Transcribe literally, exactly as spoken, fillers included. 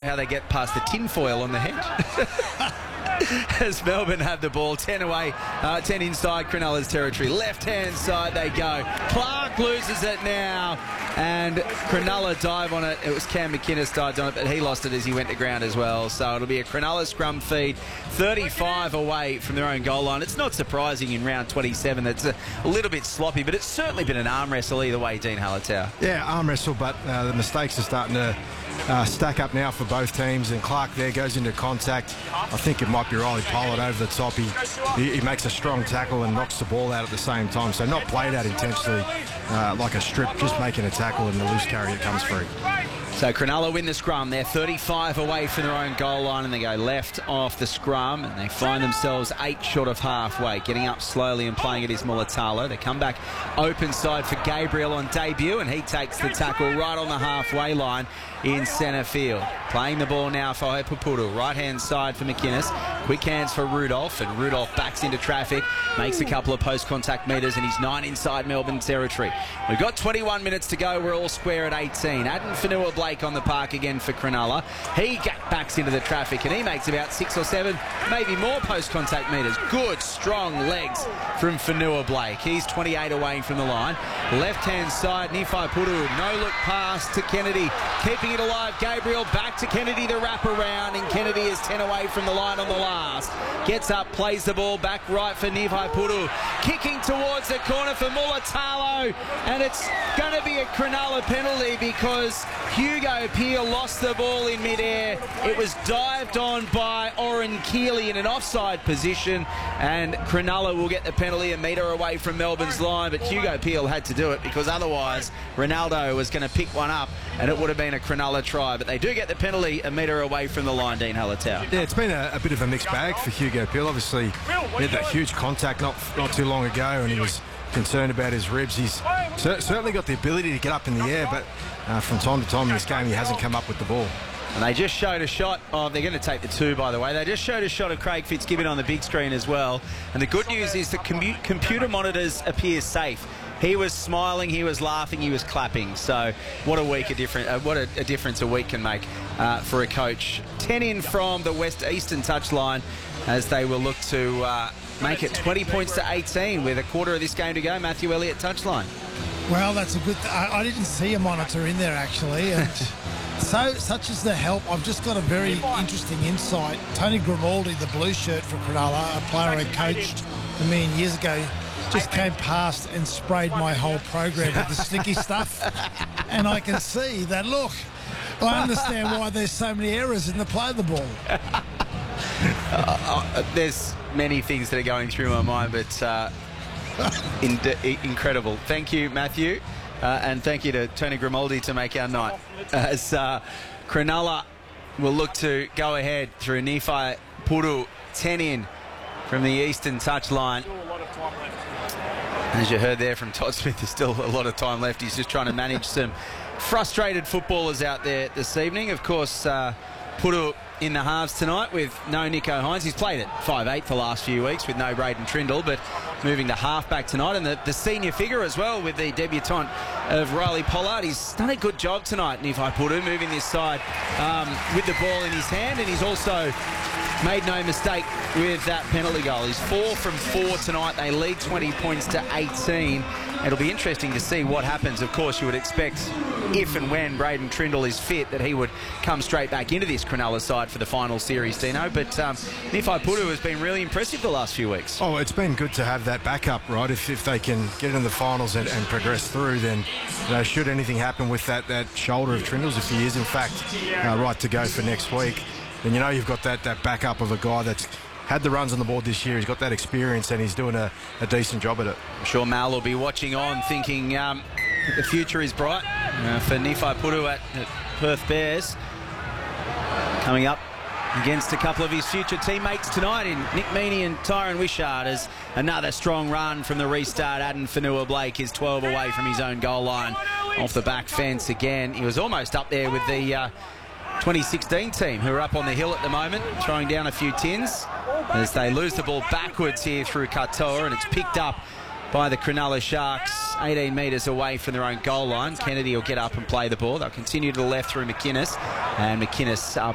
how they get past the tinfoil on the hedge. As Melbourne have the ball, ten away, uh, ten inside Cronulla's territory. Left-hand side they go. Clark loses it now, and Cronulla dive on it. It was Cam McInnes dived on it, but he lost it as he went to ground as well. So it'll be a Cronulla scrum feed, thirty-five away from their own goal line. It's not surprising in round twenty-seven. It's a, a little bit sloppy, but it's certainly been an arm wrestle either way, Dean Hallertau. Yeah, arm wrestle, but uh, the mistakes are starting to Uh, stack up now for both teams, and Clark there goes into contact. I think it might be Riley Pollard over the top. He, he, he makes a strong tackle and knocks the ball out at the same time, so not played out intentionally uh, like a strip, just making a tackle and the loose carry that comes free. So Cronulla win the scrum. They're thirty-five away from their own goal line, and they go left off the scrum, and they find themselves eight short of halfway. Getting up slowly and playing it is Mulatalo. They come back open side for Gabriel on debut, and he takes the tackle right on the halfway line in centre field. Playing the ball now for Hoepapuru. Right-hand side for McInnes. Quick hands for Rudolph, and Rudolph backs into traffic, makes a couple of post-contact metres, and he's nine inside Melbourne territory. We've got twenty-one minutes to go. We're all square at eighteen. Aden Fonua-Blake on the park again for Cronulla. He backs into the traffic, and he makes about six or seven, maybe more post-contact metres. Good, strong legs from Fonua-Blake. He's twenty-eight away from the line. Left-hand side, Nifai Puru. No-look pass to Kennedy. Keeping it alive, Gabriel back to Kennedy, the wrap around, and Kennedy is ten away from the line on the last. Gets up, plays the ball back right for Nifai Puru. Kicking towards the corner for Mulatalo, and it's going to be a Cronulla penalty because Hugo Peel lost the ball in midair. It was dived on by Oren Keeley in an offside position, and Cronulla will get the penalty a metre away from Melbourne's line, but Hugo Peel had to do it because otherwise Ronaldo was going to pick one up and it would have been a Cronulla try. But they do get the penalty a metre away from the line, Dean Hallertau. Yeah, it's been a, a bit of a mixed bag for Hugo Peel. Obviously, he had that huge contact not, not too long ago, and he was concerned about his ribs. He's cer certainly got the ability to get up in the air, but uh, from time to time in this game he hasn't come up with the ball. And they just showed a shot of, they're going to take the two, by the way. They just showed a shot of Craig Fitzgibbon on the big screen as well. And the good news is the commu computer monitors appear safe. He was smiling, he was laughing, he was clapping. So what a week, a different, uh, what a, a difference a week can make uh, for a coach. ten in from the West Eastern touchline as they will look to uh, make it twenty points to eighteen with a quarter of this game to go. Matthew Elliott touchline. Well, that's a good... Th I, I didn't see a monitor in there, actually. And so, such is the help. I've just got a very interesting insight. Tony Grimaldi, the blue shirt for Cronulla, a player I coached a million years ago, just came past and sprayed my whole program with the sticky stuff. And I can see that, look, I understand why there's so many errors in the play of the ball. uh, uh, there's many things that are going through my mind, but... Uh, In incredible. Thank you, Matthew, uh, and thank you to Tony Grimaldi to make our night. As uh, Cronulla will look to go ahead through Nifai Puru, ten in from the eastern touchline. As you heard there from Todd Smith, there's still a lot of time left. He's just trying to manage some frustrated footballers out there this evening. Of course, uh, Puru in the halves tonight with no Nico Hines. He's played at five eight the last few weeks with no Braden Trindle, but moving to halfback tonight, and the, the senior figure as well with the debutant of Riley Pollard. He's done a good job tonight, Nifai Puru, moving this side um, with the ball in his hand, and he's also made no mistake with that penalty goal. He's four from four tonight. They lead twenty points to eighteen. It'll be interesting to see what happens. Of course, you would expect if and when Braden Trindle is fit that he would come straight back into this Cronulla side for the final series, Dino. But um, Nifai Puru has been really impressive the last few weeks. Oh, it's been good to have that backup, right? If, if they can get in the finals and, and progress through, then you know, should anything happen with that, that shoulder of Trindle's, if he is in fact uh, right to go for next week, then you know you've got that, that backup of a guy that's had the runs on the board this year. He's got that experience and he's doing a, a decent job at it. I'm sure Mal will be watching on thinking um, the future is bright uh, for Nifai Puru at, at Perth Bears. Coming up against a couple of his future teammates tonight in Nick Meaney and Tyron Wishart as another strong run from the restart. Aden Fonua-Blake is twelve away from his own goal line off the back fence again. He was almost up there with the uh, twenty sixteen team who are up on the hill at the moment, throwing down a few tins as they lose the ball backwards here through Katoa, and it's picked up by the Cronulla Sharks eighteen metres away from their own goal line. Kennedy will get up and play the ball. They'll continue to the left through McInnes, and McInnes up